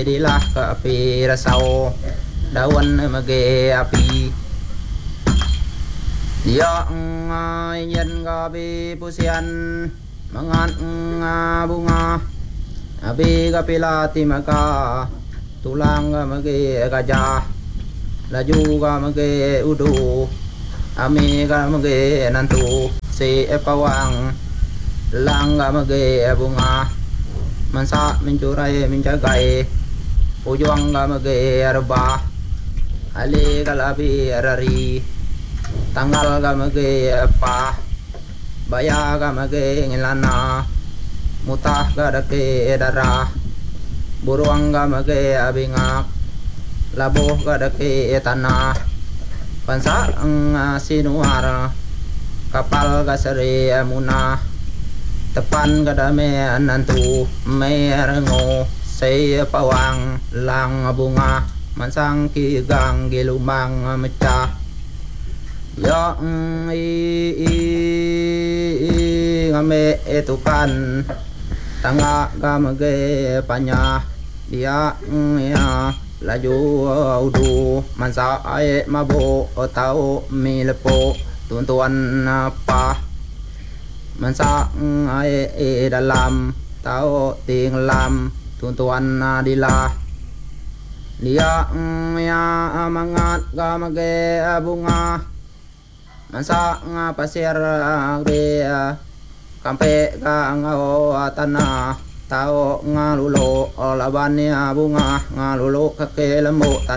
di lah ka api rasau daun mage api ya yen gabi pusian mangan bunga api kapilati maka tulang mage gajah laju mage udu ami mage nantu si pawang lang mage bunga mansa mencurai menjagai ujung mage arba ali kalabi arari tanggal mage apa baya mage ngilana mutah dake darah buruang mage abingak labuh dake tanah pansa sinuar kapal gasari munah tepan kadame nantu merengo say pawang lang bunga mansang kigang gilumang mecah ya ngame etukan tanga gamage panya dia ya laju udu mansa ai mabo tau milepo tuntuan apa mansa ai dalam tau ting lam tuntuan dilah dia ya mangat gamage bunga mansa pasir dia kampe ngao tanah tau ngalulo labannya bunga ngalulo kake lembu